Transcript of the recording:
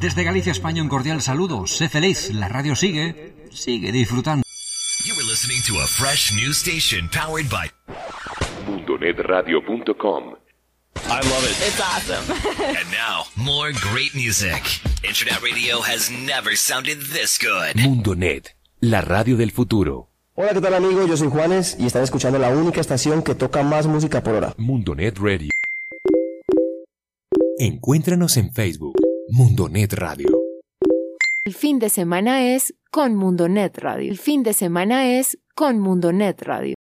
Desde Galicia, España, un cordial saludo. Sé feliz, la radio sigue disfrutando. You were listening to a fresh new station powered by mundonetradio.com. I love it. It's awesome. And now, more great music. Internet radio has never sounded this good. Mundonet, la radio del futuro. Hola, ¿qué tal amigos? Yo soy Juanes y están escuchando la única estación que toca más música por hora. Mundonet Radio. Encuéntranos en Facebook, Mundonet Radio. El fin de semana es con Mundonet Radio. El fin de semana es con Mundonet Radio.